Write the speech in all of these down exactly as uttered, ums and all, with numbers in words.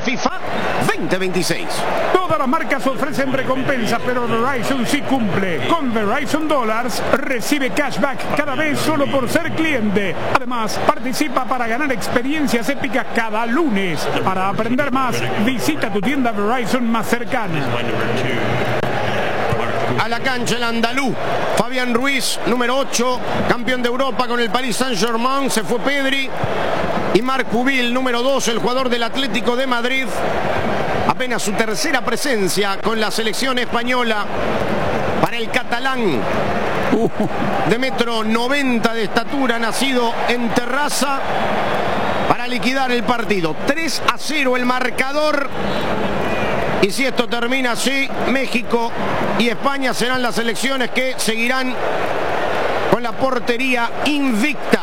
FIFA veinte veintiséis. Todas las marcas ofrecen recompensas, pero Verizon sí cumple. Con Verizon Dollars recibe cashback cada vez solo por ser cliente. Además, participa para ganar experiencias épicas cada lunes. Para aprender más, visita tu tienda Verizon más cercana. A la cancha el andaluz Fabián Ruiz, número ocho, campeón de Europa con el Paris Saint-Germain. Se fue Pedri. Y Marc Pubil, número dos, el jugador del Atlético de Madrid. Apenas su tercera presencia con la selección española. Para el catalán, de metro noventa de estatura, nacido en Terrassa, para liquidar el partido. tres a cero el marcador. Y si esto termina así, México y España serán las selecciones que seguirán con la portería invicta.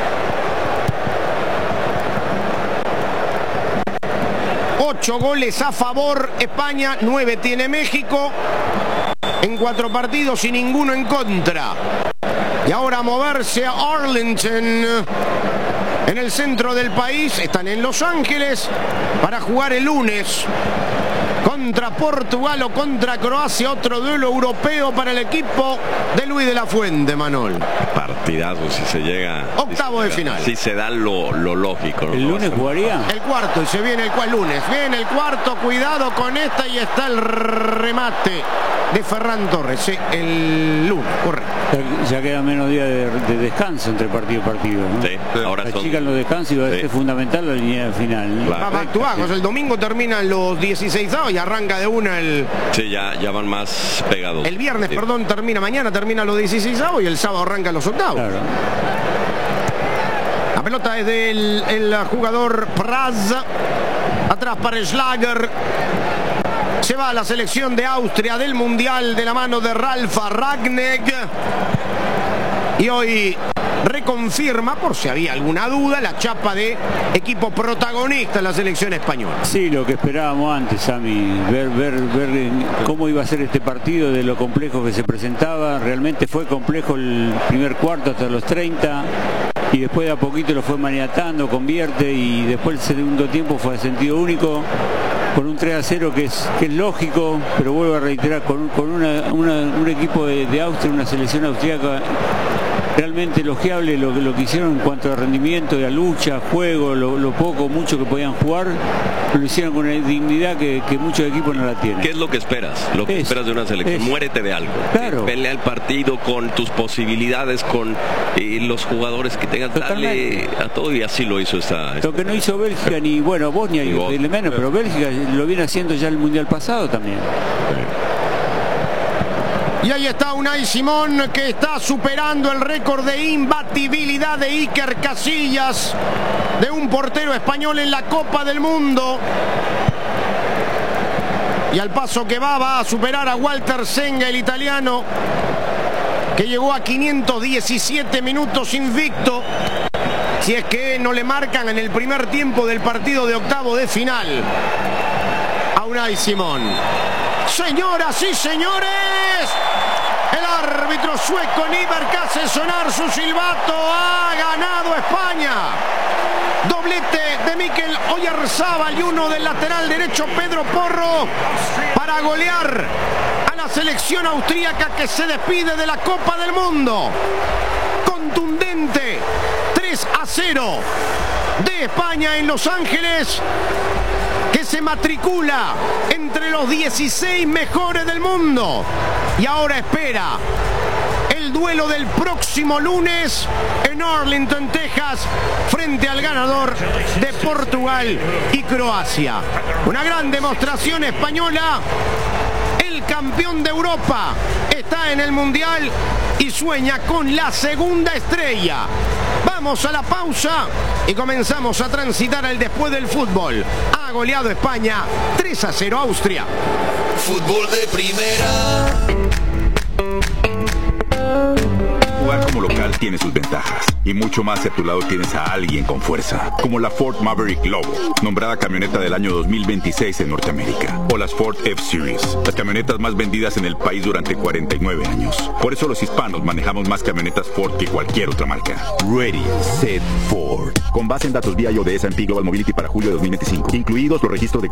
Ocho goles a favor España, nueve tiene México en cuatro partidos y ninguno en contra. Y ahora a moverse a Arlington, en el centro del país. Están en Los Ángeles para jugar el lunes contra Portugal o contra Croacia, otro duelo europeo para el equipo de Luis de la Fuente, Manol. Partidazo si se llega. Octavo si de final. Si se da lo, lo lógico, ¿no? ¿El lunes jugaría? El cuarto, y se viene el cual lunes. Viene el cuarto, cuidado con esta, y está el remate de Ferran Torres. Sí, el lunes, correcto. Ya, ya queda menos días de, de descanso entre partido y partido, ¿no? Sí, ahora son... Achican los descansos y va a Sí. ser fundamental la línea final. Claro. Va back to back, o sea, el domingo terminan los dieciseisavos y arranca de una el... Sí, ya, ya van más pegados. El viernes, Sí. perdón, termina mañana, termina los dieciseisavos y el sábado arranca los octavos. Claro. La pelota es del el jugador Praz. Atrás para Schlager. Se va a la selección de Austria del Mundial de la mano de Ralf Rangnick. Y hoy reconfirma, por si había alguna duda, la chapa de equipo protagonista en la selección española. Sí, lo que esperábamos antes, Sami, ver, ver, ver cómo iba a ser este partido, de lo complejo que se presentaba. Realmente fue complejo el primer cuarto hasta los treinta. Y después de a poquito lo fue maniatando, convierte, y después el segundo tiempo fue de sentido único, con un tres a cero que es, que es lógico, pero vuelvo a reiterar, con, con una, una, un equipo de, de Austria, una selección austríaca realmente elogiable lo, lo que hicieron en cuanto a rendimiento, de la lucha, juego, lo, lo poco, mucho que podían jugar, lo hicieron con una dignidad que, que muchos equipos no la tienen. ¿Qué es lo que esperas? Lo que Es, esperas de una selección. es. Muérete de algo. Claro. Pelea el partido con tus posibilidades, con eh, los jugadores que tengan. Dale a todo, y así lo hizo esta. Lo que no hizo Bélgica, ni bueno, Bosnia, y Bosnia. menos, pero Bélgica lo viene haciendo ya el Mundial pasado también. Y ahí está Unai Simón, que está superando el récord de imbatibilidad de Iker Casillas, de un portero español en la Copa del Mundo. Y al paso que va, va a superar a Walter Senga, el italiano, que llegó a quinientos diecisiete minutos invicto. Si es que no le marcan en el primer tiempo del partido de octavo de final a Unai Simón. Señoras y señores, el árbitro sueco Nyberg hace sonar su silbato. Ha ganado España. Doblete de Mikel Oyarzabal y uno del lateral derecho Pedro Porro para golear a la selección austríaca, que se despide de la Copa del Mundo. Contundente tres a cero de España en Los Ángeles, que se matricula entre los dieciséis mejores del mundo. Y ahora espera el duelo del próximo lunes en Arlington, Texas, frente al ganador de Portugal y Croacia. Una gran demostración española. El campeón de Europa está en el Mundial y sueña con la segunda estrella. Vamos a la pausa y comenzamos a transitar al después del fútbol. Ha goleado España tres a cero a Austria. Fútbol de primera. Jugar como local tiene sus ventajas, y mucho más si a tu lado tienes a alguien con fuerza, como la Ford Maverick Lobo, nombrada camioneta del año dos mil veintiséis en Norteamérica, o las Ford F-Series, las camionetas más vendidas en el país durante cuarenta y nueve años. Por eso los hispanos manejamos más camionetas Ford que cualquier otra marca. Ready, Set, Ford. Con base en datos vía I O de S and P Global Mobility para julio de dos mil veinticinco, incluidos los registros de